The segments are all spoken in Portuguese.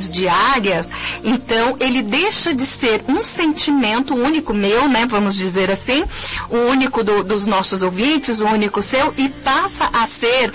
orações diárias, então ele deixa de ser um sentimento único meu, né, vamos dizer assim, o único dos nossos ouvintes, o único seu, e passa a ser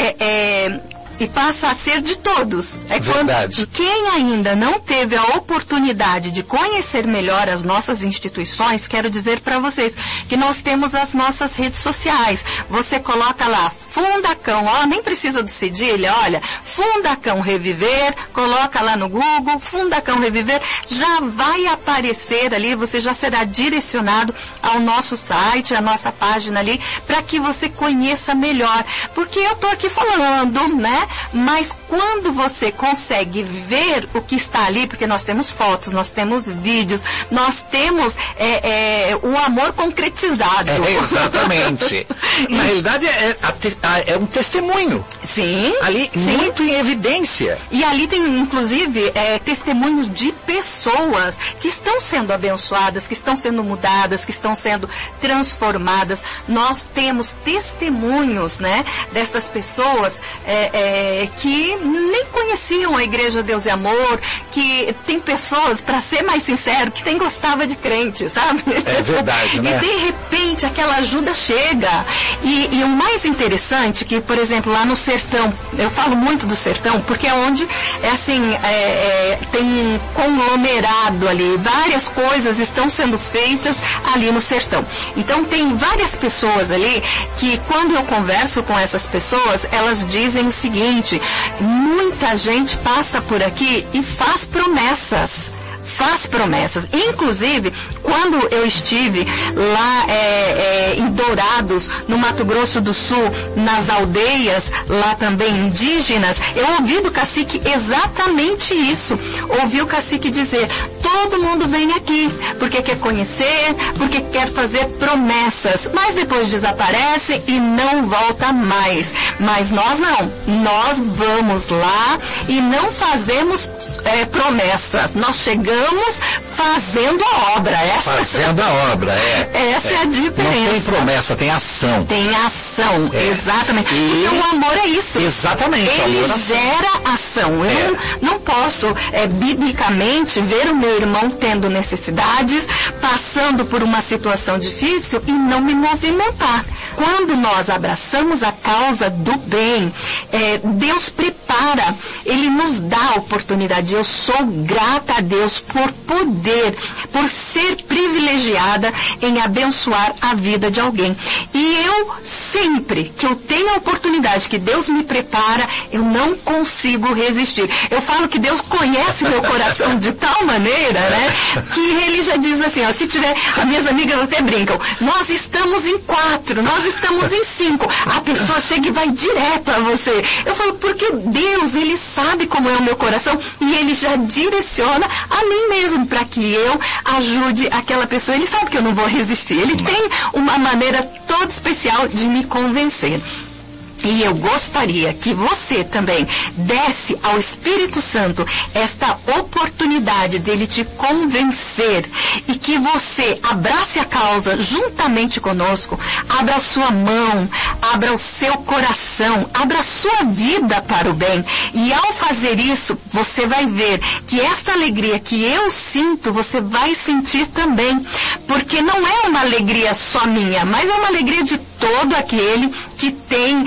de todos. É verdade. Quando quem ainda não teve a oportunidade de conhecer melhor as nossas instituições, quero dizer para vocês que nós temos as nossas redes sociais. Você coloca lá Fundacão, nem precisa do cedilha, olha, Fundacão Reviver, coloca lá no Google, Fundacão Reviver, já vai aparecer ali, você já será direcionado ao nosso site, à nossa página ali, para que você conheça melhor. Porque eu estou aqui falando, né? Mas quando você consegue ver o que está ali, porque nós temos fotos, nós temos vídeos, nós temos o amor concretizado. Exatamente. Na realidade é um testemunho. Sim. Ali, sim. Muito em evidência. E ali tem, inclusive, testemunhos de pessoas que estão sendo abençoadas, que estão sendo mudadas, que estão sendo transformadas. Nós temos testemunhos, né, dessas pessoas que nem conheciam a Igreja Deus e Amor, que tem pessoas, para ser mais sincero, que nem gostava de crente, sabe? É verdade, né? E de repente aquela ajuda chega. E o mais interessante que, por exemplo, lá no sertão, eu falo muito do sertão, porque é onde tem um conglomerado ali, várias coisas estão sendo feitas ali no sertão. Então tem várias pessoas ali que, quando eu converso com essas pessoas, elas dizem o seguinte: muita gente passa por aqui e faz promessas. Inclusive, quando eu estive lá em Dourados, no Mato Grosso do Sul, nas aldeias lá também indígenas, eu ouvi do cacique exatamente isso. Ouvi o cacique dizer: todo mundo vem aqui porque quer conhecer, porque quer fazer promessas, mas depois desaparece e não volta mais. Mas nós não, nós vamos lá e não fazemos promessas, nós chegamos fazendo a obra. Fazendo a obra, Essa é a diferença. Não tem promessa, tem ação. Tem ação, exatamente. Porque o amor é isso. Exatamente. Ele gera ação. Eu não posso, biblicamente, ver o meu irmão tendo necessidades, passando por uma situação difícil e não me movimentar. Quando nós abraçamos a causa do bem, Deus prepara, Ele nos dá a oportunidade. Eu sou grata a Deus por poder, por ser privilegiada em abençoar a vida de alguém. E eu, sempre que eu tenho a oportunidade, que Deus me prepara, eu não consigo resistir. Eu falo que Deus conhece meu coração de tal maneira, né, que Ele já diz assim, se tiver, as minhas amigas até brincam, nós estamos em 4, nós estamos em 5, a pessoa chega e vai direto a você. Eu falo, porque Deus, Ele sabe como é o meu coração e Ele já direciona a mim mesmo, para que eu ajude aquela pessoa. Ele sabe que eu não vou resistir. Ele tem uma maneira toda especial de me convencer. E eu gostaria que você também desse ao Espírito Santo esta oportunidade dele te convencer e que você abrace a causa juntamente conosco, abra a sua mão, abra o seu coração, abra a sua vida para o bem. E ao fazer isso, você vai ver que esta alegria que eu sinto, você vai sentir também. Porque não é uma alegria só minha, mas é uma alegria de todo aquele que tem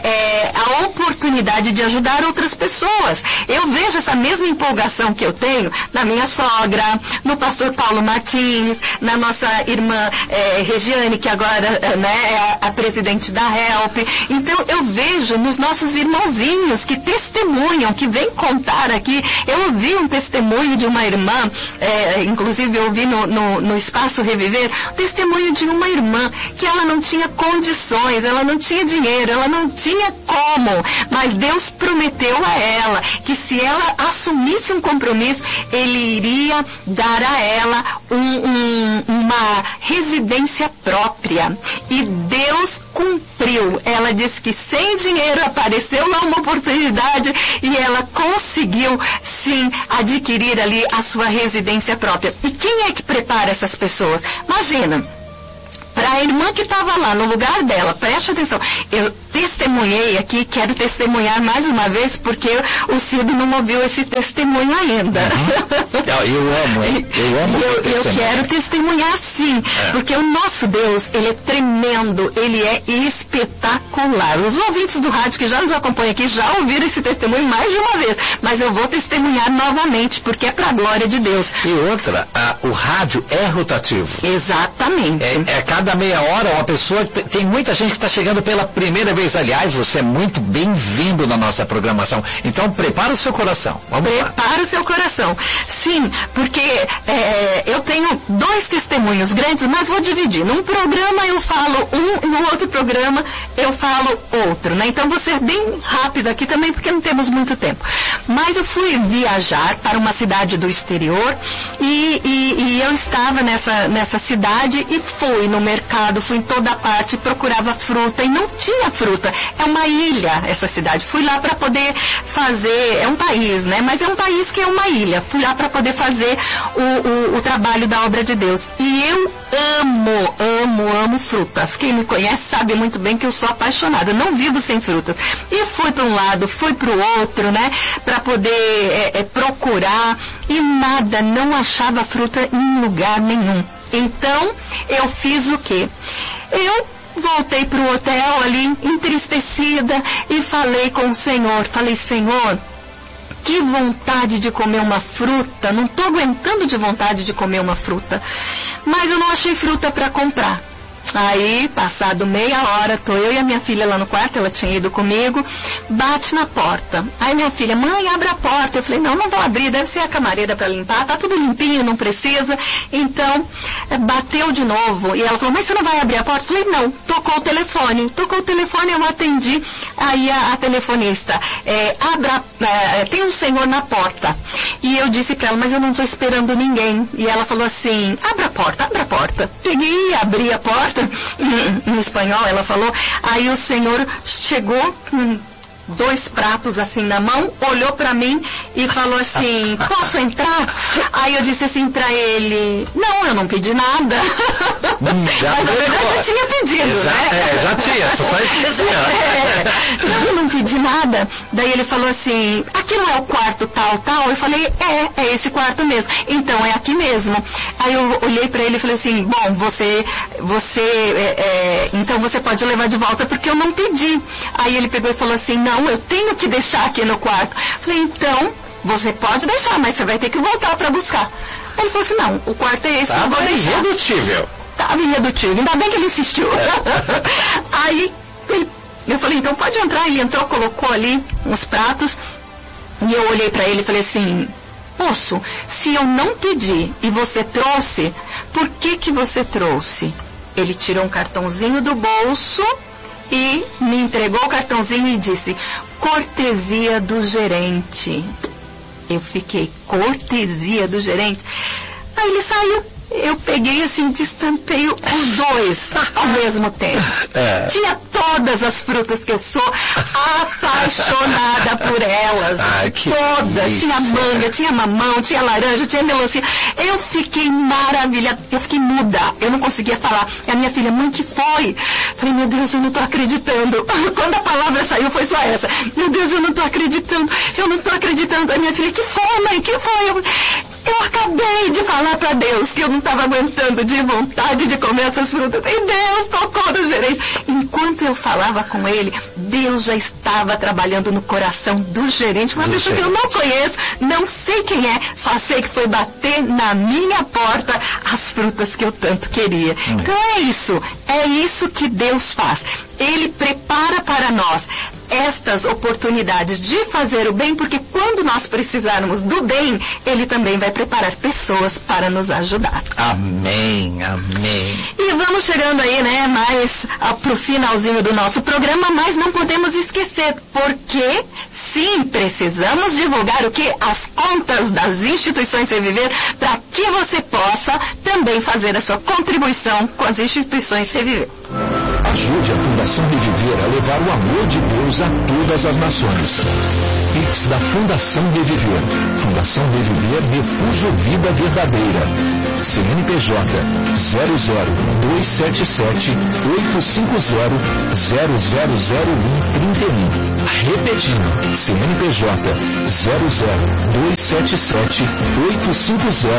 a oportunidade de ajudar outras pessoas. Eu vejo essa mesma empolgação que eu tenho na minha sogra, no pastor Paulo Martins, na nossa irmã Regiane, que agora é a presidente da HELP. Então eu vejo nos nossos irmãozinhos que testemunham, que vêm contar aqui. Eu ouvi um testemunho de uma irmã, inclusive eu ouvi no Espaço Reviver, o testemunho de uma irmã que ela não tinha condições, ela não tinha dinheiro, ela não tinha como, mas Deus prometeu a ela que se ela assumisse um compromisso, Ele iria dar a ela uma residência própria. E Deus cumpriu. Ela disse que sem dinheiro apareceu lá uma oportunidade e ela conseguiu sim adquirir ali a sua residência própria. E quem é que prepara essas pessoas? Imagina, para a irmã que estava lá no lugar dela, preste atenção, testemunhei aqui, quero testemunhar mais uma vez, porque o Cido não ouviu esse testemunho ainda. Eu amo. Eu quero testemunhar sim, porque o nosso Deus, ele é tremendo, ele é espetacular. Os ouvintes do rádio que já nos acompanham aqui já ouviram esse testemunho mais de uma vez, mas eu vou testemunhar novamente, porque é para a glória de Deus. E outra, o rádio é rotativo. Exatamente. Cada meia hora uma pessoa, tem muita gente que está chegando pela primeira vez. Aliás, você é muito bem-vindo na nossa programação. Então, prepara o seu coração. Vamos lá. Prepara o seu coração. Sim, porque eu tenho 2 testemunhos grandes, mas vou dividir. Num programa eu falo um, no outro programa eu falo outro, né? Então, vou ser bem rápido aqui também, porque não temos muito tempo. Mas eu fui viajar para uma cidade do exterior e eu estava nessa cidade e fui no mercado, fui em toda parte, procurava fruta e não tinha fruta. É uma ilha essa cidade. Fui lá para poder fazer, é um país, né? Mas é um país que é uma ilha. Fui lá para poder fazer o trabalho da obra de Deus. E eu amo frutas. Quem me conhece sabe muito bem que eu sou apaixonada. Eu não vivo sem frutas. E fui para um lado, fui para o outro, né? Para poder procurar. E nada, não achava fruta em lugar nenhum. Então, eu fiz o quê? Eu voltei para o hotel ali, entristecida, e falei com o Senhor. Falei, Senhor, que vontade de comer uma fruta. Não estou aguentando de vontade de comer uma fruta. Mas eu não achei fruta para comprar. Aí, passado meia hora, tô eu e a minha filha lá no quarto, ela tinha ido comigo, bate na porta. Aí minha filha, mãe, abre a porta. Eu falei, não vou abrir, deve ser a camareira para limpar, tá tudo limpinho, não precisa. Então, bateu de novo. E ela falou, mas você não vai abrir a porta? Eu falei, não, tocou o telefone, eu atendi. Aí a telefonista, tem um senhor na porta. E eu disse para ela, mas eu não estou esperando ninguém. E ela falou assim, abra a porta. Peguei e abri a porta. Em espanhol ela falou, aí o senhor chegou com 2 pratos assim na mão, olhou pra mim e falou assim, posso entrar? Aí eu disse assim pra ele, não, eu não pedi nada. Mas na verdade eu tinha pedido, né? Já tinha, só esqueci. Eu não pedi nada. Daí ele falou assim, aqui não é o quarto tal? Eu falei, é esse quarto mesmo. Então é aqui mesmo. Aí eu olhei pra ele e falei assim, bom, então você pode levar de volta porque eu não pedi. Aí ele pegou e falou assim, não, eu tenho que deixar aqui no quarto. Falei, então, você pode deixar, mas você vai ter que voltar para buscar. Aí ele falou assim, não, o quarto é esse, eu vou deixar. Irredutível. Tava irredutível, ainda bem que ele insistiu. Aí, eu falei, então pode entrar. Ele entrou, colocou ali uns pratos, e eu olhei para ele e falei assim, moço, se eu não pedi e você trouxe, por que você trouxe? Ele tirou um cartãozinho do bolso e me entregou o cartãozinho e disse, cortesia do gerente. Eu fiquei, cortesia do gerente? Aí ele saiu. Eu peguei assim, destampei os 2 ao mesmo tempo. Tinha todas as frutas que eu sou apaixonada por elas. Todas. Delícia. Tinha manga, tinha mamão, tinha laranja, tinha melancia. Eu fiquei maravilhada. Eu fiquei muda. Eu não conseguia falar. E a minha filha, mãe, que foi? Falei, meu Deus, eu não tô acreditando. Quando a palavra saiu, foi só essa. Meu Deus, eu não tô acreditando. A minha filha, que foi, mãe? Que foi? Eu acabei de falar para Deus que eu não estava aguentando de vontade de comer essas frutas. E Deus tocou no gerente. Enquanto eu falava com ele, Deus já estava trabalhando no coração do gerente. Uma pessoa que eu não conheço, não sei quem é, só sei que foi bater na minha porta as frutas que eu tanto queria. Então é isso que Deus faz. Ele prepara para nós estas oportunidades de fazer o bem, porque quando nós precisarmos do bem, Ele também vai preparar pessoas para nos ajudar. Amém. E vamos chegando aí, né, mais pro finalzinho do nosso programa, mas não podemos esquecer, porque sim, precisamos divulgar o quê? As contas das instituições Reviver, para que você possa também fazer a sua contribuição com as instituições Reviver. Ajude a Fundação Reviver a levar o amor de Deus a todas as nações. Pix da Fundação Reviver. Fundação Reviver, Refúgio Vida Verdadeira. CNPJ 00277 850 000131. Repetindo, CNPJ 00277 850